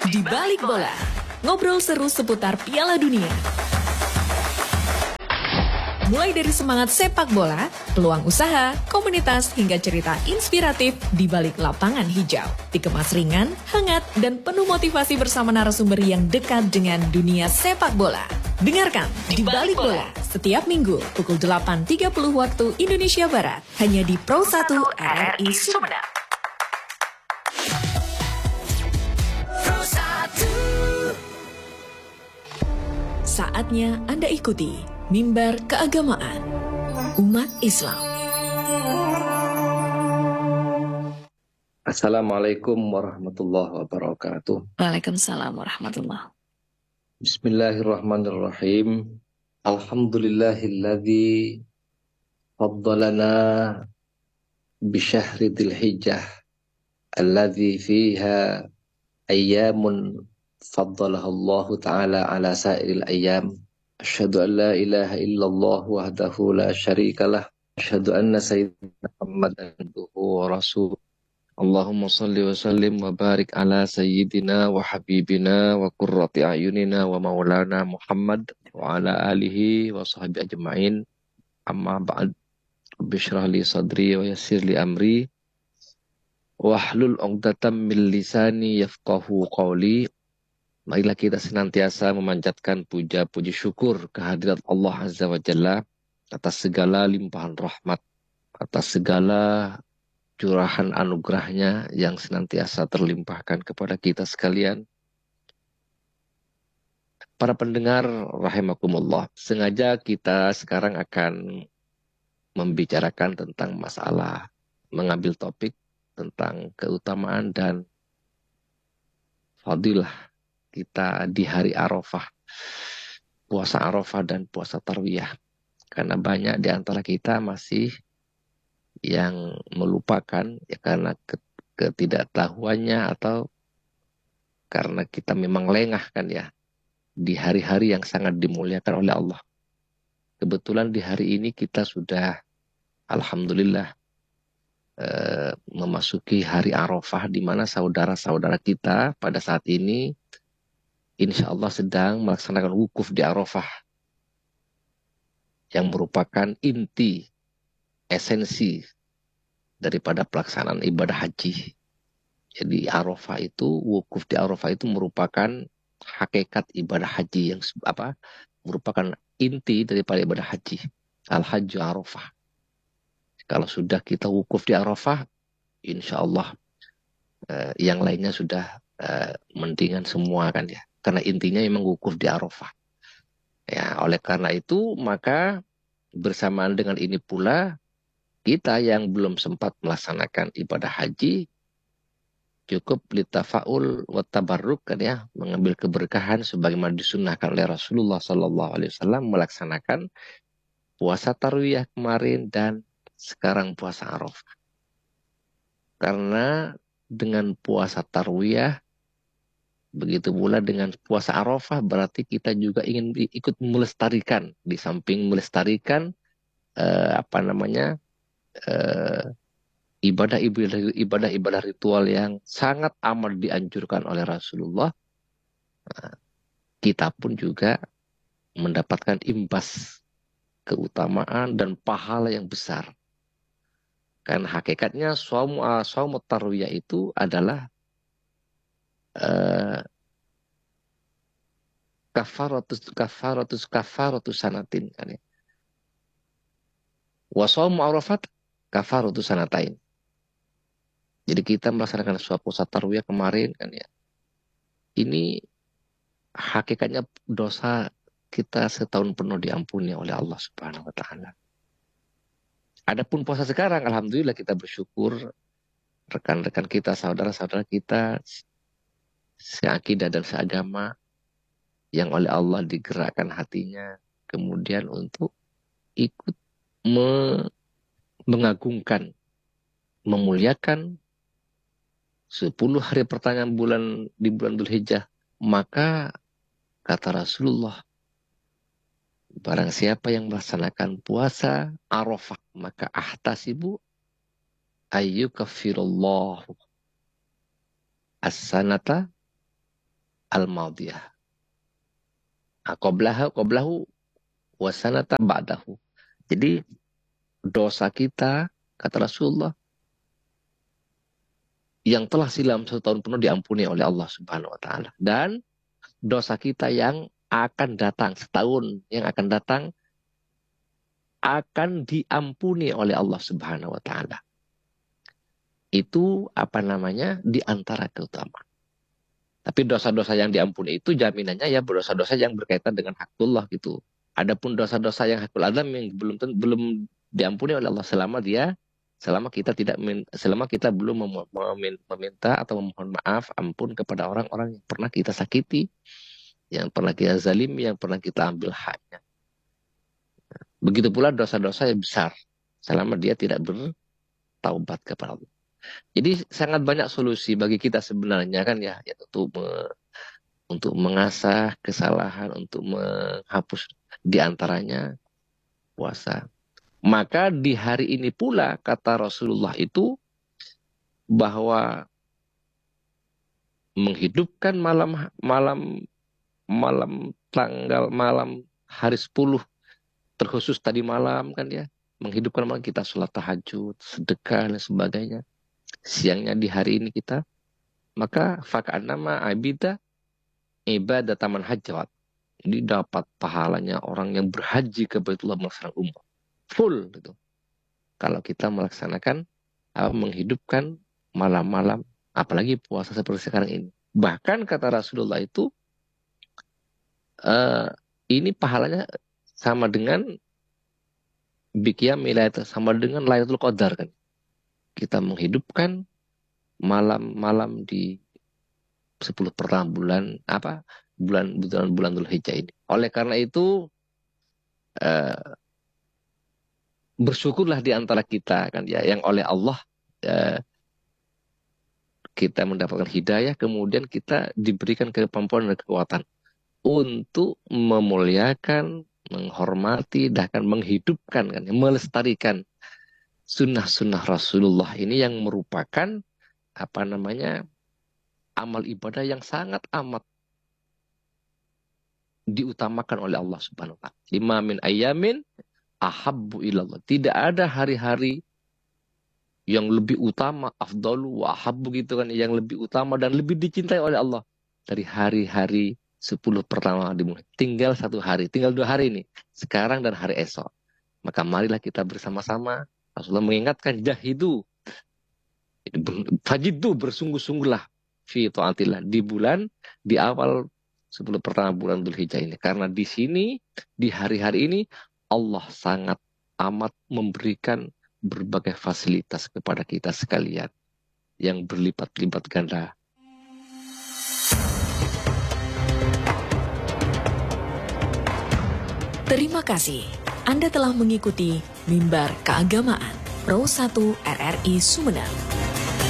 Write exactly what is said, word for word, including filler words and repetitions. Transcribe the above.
Di Balik Bola, ngobrol seru seputar Piala Dunia. Mulai dari semangat sepak bola, peluang usaha, komunitas, hingga cerita inspiratif di balik lapangan hijau. Dikemas ringan, hangat, dan penuh motivasi bersama narasumber yang dekat dengan dunia sepak bola. Dengarkan Di Balik Bola setiap minggu pukul delapan tiga puluh waktu Indonesia Barat, hanya di Pro satu R R I Sumedang. Saatnya Anda ikuti Mimbar Keagamaan Umat Islam. Assalamualaikum warahmatullahi wabarakatuh. Waalaikumsalam warahmatullahi. Bismillahirrahmanirrahim. Alhamdulillahilladzi faddalana bisyahri dzilhijjah alladzi fiha ayyamun faddalahallahu ta'ala ala sairil ayyam. Asyhadu an la ilaha illallah wahdahu la syarikalah. Asyhadu anna sayyidina Muhammadan abduhu wa rasuluh. Allahumma salli wa sallim wa barik ala sayyidina wa habibina wa qurrati ayunina wa maulana Muhammad wa ala alihi wa sahbihi ajma'in. Amma ba'd. Bishrah li sadri wa yassir li amri wahlul 'uqdatam min lisani yafqahu qawli. Marilah kita senantiasa memanjatkan puja-puji syukur kehadirat Allah Azza wa Jalla atas segala limpahan rahmat, atas segala curahan anugerahnya yang senantiasa terlimpahkan kepada kita sekalian. Para pendengar rahimakumullah, sengaja kita sekarang akan membicarakan tentang masalah, mengambil topik tentang keutamaan dan fadilah kita di hari Arafah, puasa Arafah dan puasa Tarwiyah. Karena banyak di antara kita masih yang melupakan ya karena ketidaktahuannya atau karena kita memang lengah kan ya di hari-hari yang sangat dimuliakan oleh Allah. Kebetulan di hari ini kita sudah alhamdulillah eh, memasuki hari Arafah, di mana saudara-saudara kita pada saat ini insya Allah sedang melaksanakan wukuf di Arafah, yang merupakan inti, esensi daripada pelaksanaan ibadah haji. Jadi Arafah itu, wukuf di Arafah itu merupakan hakikat ibadah haji yang apa? Merupakan inti daripada ibadah haji. Al-Hajju Arafah. Kalau sudah kita wukuf di Arafah, insya Allah eh, yang lainnya sudah eh, mendingan semua kan ya. Karena intinya memang wukuf di Arafah. Ya, oleh karena itu maka bersamaan dengan ini pula kita yang belum sempat melaksanakan ibadah haji cukup litafaul wa tabarruk kan ya, mengambil keberkahan sebagaimana disunnahkan oleh Rasulullah sallallahu alaihi wasallam melaksanakan puasa Tarwiyah kemarin dan sekarang puasa Arafah. Karena dengan puasa Tarwiyah begitu pula dengan puasa Arafah berarti kita juga ingin ikut melestarikan, di samping melestarikan eh, apa namanya ibadah-ibadah eh, ibadah-ibadah ritual yang sangat amat dianjurkan oleh Rasulullah. Nah, kita pun juga mendapatkan imbas keutamaan dan pahala yang besar. Karena hakikatnya shaum shaum tarwiyah itu adalah Uh, kafaratus kafaratus kafaratus sanatin kan ya. Wa shaum Arafat kafaratus sanatain. Jadi kita melaksanakan suatu puasa Tarwiyah kemarin kan ya. Ini hakikatnya dosa kita setahun penuh diampuni oleh Allah Subhanahu wa taala. Adapun puasa sekarang alhamdulillah kita bersyukur rekan-rekan kita, saudara-saudara kita seakidah dan seagama yang oleh Allah digerakkan hatinya kemudian untuk ikut me mengagungkan, memuliakan sepuluh hari pertengahan bulan di bulan Dzulhijjah. Maka kata Rasulullah, barang siapa yang melaksanakan puasa Arafah maka ahtasibu ayyukaffirullahu as-sanata al-madiyah. Qablahu qablahu wa sanata ba'dahu. Jadi dosa kita, kata Rasulullah, yang telah silam satu tahun penuh diampuni oleh Allah Subhanahu wa taala, dan dosa kita yang akan datang setahun yang akan datang akan diampuni oleh Allah Subhanahu wa taala. Itu apa namanya? Di antara keutamaan. Tapi dosa-dosa yang diampuni itu jaminannya ya dosa-dosa yang berkaitan dengan hakullah gitu. Adapun dosa-dosa yang hakul adam yang belum belum diampuni oleh Allah selama dia selama kita tidak selama kita belum meminta atau memohon maaf ampun kepada orang-orang yang pernah kita sakiti, yang pernah kita zalimi, yang pernah kita ambil haknya. Begitu pula dosa-dosa yang besar selama dia tidak bertaubat kepada Allah. Jadi sangat banyak solusi bagi kita sebenarnya kan ya, ya untuk me, untuk mengasah kesalahan, untuk menghapus diantaranya puasa. Maka di hari ini pula kata Rasulullah itu bahwa menghidupkan malam malam malam tanggal malam hari sepuluh terkhusus tadi malam kan ya, menghidupkan malam kita sholat tahajud, sedekah dan sebagainya. Siangnya di hari ini kita, maka faka'annama abida ibadah taman hajjat. Jadi dapat pahalanya orang yang berhaji ke Baitullah melaksanakan umrah. Full gitu. Kalau kita melaksanakan uh, menghidupkan malam-malam, apalagi puasa seperti sekarang ini. Bahkan kata Rasulullah itu uh, ini pahalanya sama dengan biqiyam lailatul, sama dengan Lailatul Qadar kan. Kita menghidupkan malam-malam di sepuluh pertama bulan apa? bulan bulan bulan Dzulhijjah ini. Oleh karena itu uh, bersyukurlah di antara kita kan ya, yang oleh Allah eh, kita mendapatkan hidayah, kemudian kita diberikan kemampuan dan kekuatan untuk memuliakan, menghormati, bahkan menghidupkan kan, melestarikan sunnah-sunnah Rasulullah ini yang merupakan apa namanya amal ibadah yang sangat amat diutamakan oleh Allah Subhanahu wa taala. Lima min ayamin ahabbu ilallah. Tidak ada hari-hari yang lebih utama, afdalu wa ahabbu gitu kan, yang lebih utama dan lebih dicintai oleh Allah dari hari-hari sepuluh pertama dimulai. Tinggal satu hari, tinggal dua hari ini, sekarang dan hari esok. Maka marilah kita bersama-sama, Rasulullah mengingatkan, jahidu, fajidu, bersungguh-sungguhlah fi ta'atillah di bulan, di awal sepuluh pertama bulan Dzulhijjah ini. Karena di sini, di hari-hari ini, Allah sangat amat memberikan berbagai fasilitas kepada kita sekalian yang berlipat-lipat ganda. Terima kasih. Anda telah mengikuti Mimbar Keagamaan Pro satu R R I Sumeneb.